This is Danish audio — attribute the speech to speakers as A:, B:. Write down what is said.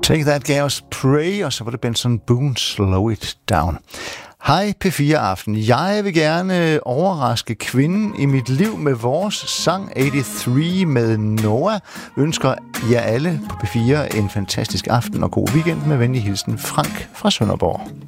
A: Take That gav os Pray, og så var det Benson Boone, Slow It Down. Hej P4 Aften. Jeg vil gerne overraske kvinden i mit liv med vores sang 83 med Noah. Ønsker jer alle på P4 en fantastisk aften og god weekend med venlig hilsen Frank fra Sønderborg.